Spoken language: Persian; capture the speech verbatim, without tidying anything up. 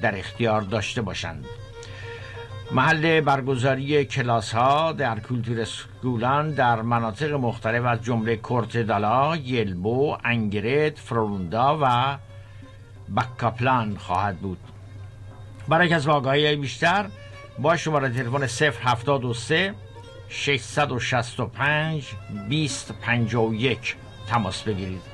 در اختیار داشته باشند. محل برگزاری کلاس ها در کولتور اسکولان در مناطق مختلف از جمله کورتدالا، یلبو، انگرت، فروندا و بکاپلان خواهد بود. برای کسب آگاهی بیشتر با شماره تلفن صفر هفتاد و سه ششصد و شصت و پنج بیست پنجاه و یک تماس بگیرید.